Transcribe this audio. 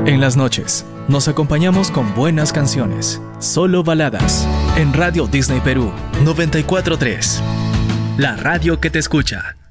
En las noches, nos acompañamos con buenas canciones, solo baladas, en Radio Disney Perú 94.3, la radio que te escucha.